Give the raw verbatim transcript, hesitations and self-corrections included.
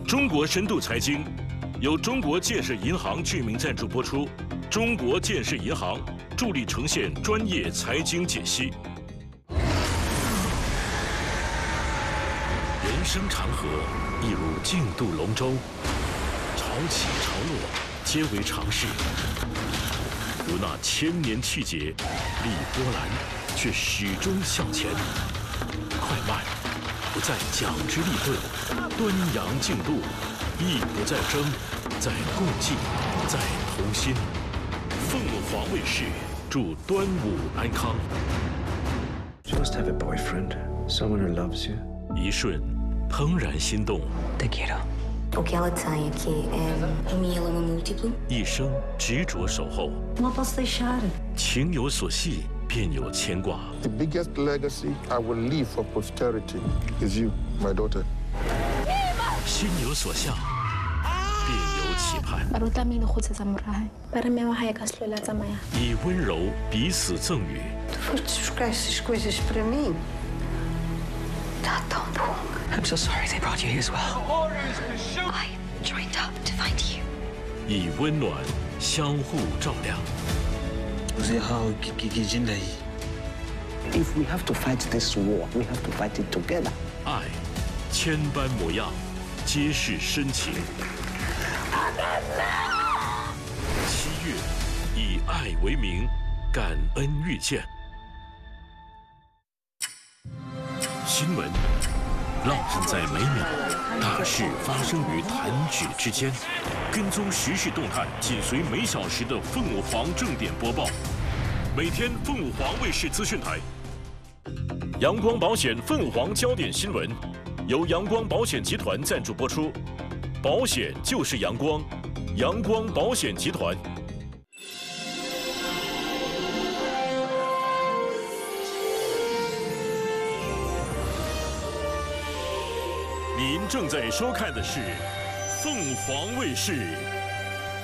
中国深度财经由中国建设银行居民赞助播出。中国建设银行助力呈现专业财经解析。人生长河一如竞渡龙舟，潮起潮落皆为常事。如那千年气节，历波澜，却始终向前。快慢不再讲之立顿，端阳竞渡，亦不再争，在共济，在同心。凤凰卫视祝端午安康。 You must have a boyfriend, someone who loves you. 一瞬，怦然心动。 Te quiero. O que ela tem aqui é a minha lama múltipla. 一生执着守候。 Não posso deixar. 情有所系，便有牵挂。 The biggest legacy I will leave for posterity is you, my daughter. 心有所向，便有期盼。 Baru tlamehile go tsetsa morae para mme wa hae ka se tlhola tsamaya. 以温柔彼此赠予。 Tu foste buscar essas coisas para mim? Está tão bom. I'm so sorry they brought you here as well. I joined up to find you. 以温暖相互照亮。 If we have to fight this war, we have to fight it together. 爱，千般模样，皆是深情。七月，以爱为名，感恩遇见。新闻，浪漫在每秒，大事发生于弹指之间。跟踪时事动态，紧随每小时的凤凰正点播报。每天凤凰卫视资讯台。阳光保险凤凰焦点新闻，由阳光保险集团赞助播出。保险就是阳光，阳光保险集团。您正在收看的是凤凰卫视